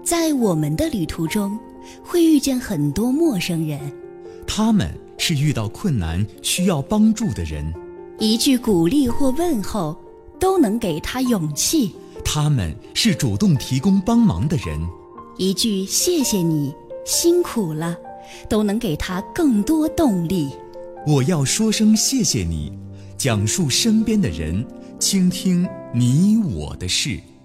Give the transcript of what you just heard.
在我们的旅途中，会遇见很多陌生人， 他们是遇到困难需要帮助的人， 一句鼓励或问候都能给他勇气。 他们是主动提供帮忙的人， 一句谢谢你，辛苦了，都能给他更多动力。 我要说声谢谢你，讲述身边的人，倾听你我的事。